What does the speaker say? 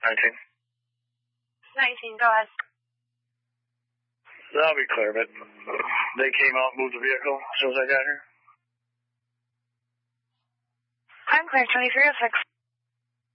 19. 19, go ahead. That'll be clear, but they came out and moved the vehicle as soon as I got here? I'm clear, 2306.